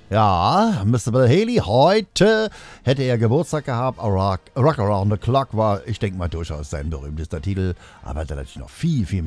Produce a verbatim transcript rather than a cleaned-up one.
Ja, Mister Bill Haley, heute hätte er Geburtstag gehabt. Rock, Rock Around the Clock war, ich denke mal, durchaus sein berühmtester Titel. Aber da hat natürlich noch viel, viel